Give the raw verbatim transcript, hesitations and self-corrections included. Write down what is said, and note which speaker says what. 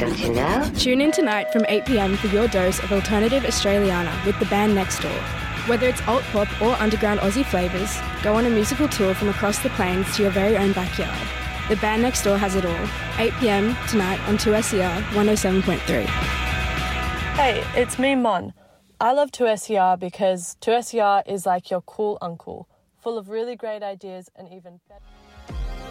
Speaker 1: Don't you know?
Speaker 2: Tune in tonight from eight p.m. for your dose of alternative Australiana with the band Next Door. Whether it's alt pop or underground Aussie flavours, go on a musical tour from across the plains to your very own backyard. The band Next Door has it all. eight p.m. tonight on two S E R one oh seven point three.
Speaker 3: Hey, it's me, Mon. I love two S E R because two S E R is like your cool uncle, full of really great ideas and even better...